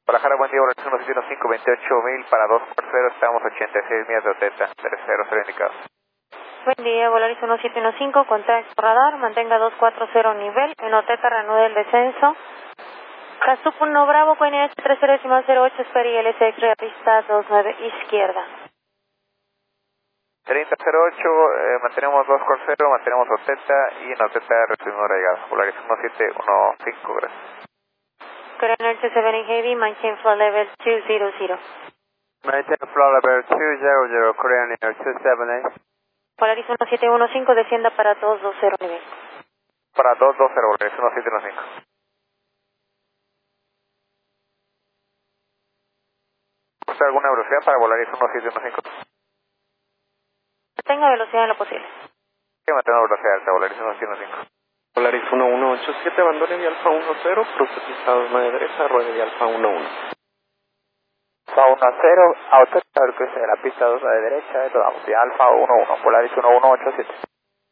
Guadalajara, buen día, Volaris 1715, 28,000 para 240, estamos 86 millas de Oteta, 300 indicado. Buen día, Volaris 1715, contacto radar, mantenga 240 nivel, en Oteta reanude el descenso. Casup 1 Bravo, QNH 30,08, espera y LSX a pista 29 izquierda. 3008, mantenemos 240, mantenemos Oteta y en Oteta recibimos la llegada. Volaris 1715, gracias. QNH 7 Heavy, maintain flow level 200. Maintain flow level 200, Korean Air 278. Volaris 1715, descienda para 220 nivel. Para 220, Volaris 1715. ¿Usted alguna velocidad para Volaris 1715? Mantenga velocidad en lo posible. Sí, mantenga velocidad alta, Volaris 1715. Volaris 1187, abandone de Alfa 10, cruce pista 29 derecha, ruede de Alfa 11. Alfa 10, Oteta, cruce de la pista 2 de derecha, vamos de Alfa 11, Volaris 1187.